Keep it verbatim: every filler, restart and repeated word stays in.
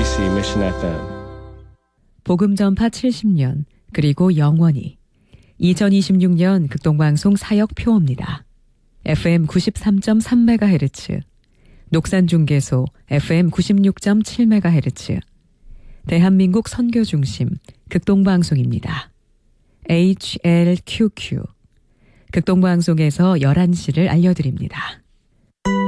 엠비씨 Mission 에프엠. 복음 전파 칠십 년 그리고 영원히 이천이십육 년 극동방송 사역 표어입니다. 에프엠 구십삼 점 삼 메가헤르츠, 녹산중계소 에프엠 구십육 점 칠 메가헤르츠, 대한민국 선교중심 극동방송입니다. 에이치엘큐큐 극동방송에서 열한 시를 알려드립니다.